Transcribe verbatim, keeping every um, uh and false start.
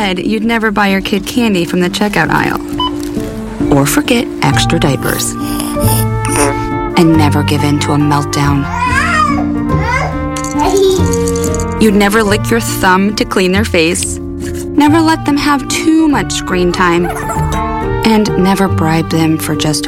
said you'd never buy your kid candy from the checkout aisle. Or forget extra diapers. And never give in to a meltdown. You'd never lick your thumb to clean their face. Never let them have too much screen time. And never bribe them for just